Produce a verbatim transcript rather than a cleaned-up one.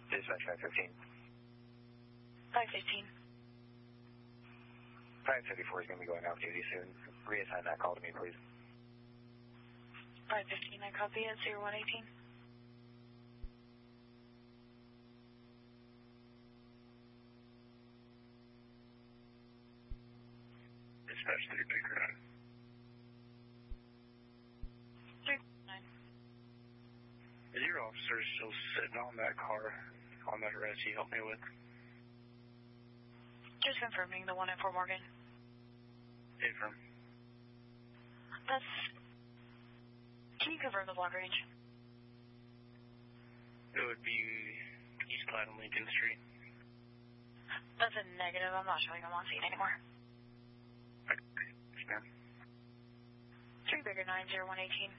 Dispatch five fifteen. five fifteen. five fifty-four is going to be going off duty soon. Reassign that call to me, please. five fifteen, I copy it. zero one eighteen. Dispatch three Baker nine. three nine. Is your officer still sitting on that car, on that arrest he helped me with? Just confirming the one at Fort Morgan. Affirm. That's... Can you confirm the block range? It would be East Clyde on Lincoln Street. That's a negative. I'm not showing them on scene anymore. Okay. Yes, ma'am. three Baker nine, zero one eighteen.